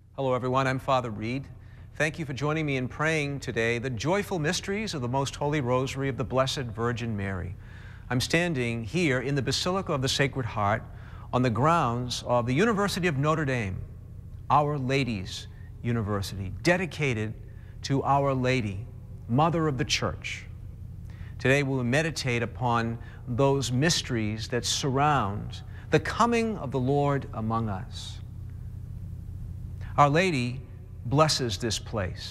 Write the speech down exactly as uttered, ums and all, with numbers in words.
Hello, everyone. I'm Father Reed. Thank you for joining me in praying today the joyful mysteries of the Most Holy Rosary of the Blessed Virgin Mary. I'm standing here in the Basilica of the Sacred Heart on the grounds of the University of Notre Dame, Our Lady's University, dedicated to Our Lady, Mother of the Church. Today we'll meditate upon those mysteries that surround the coming of the Lord among us. Our Lady blesses this place.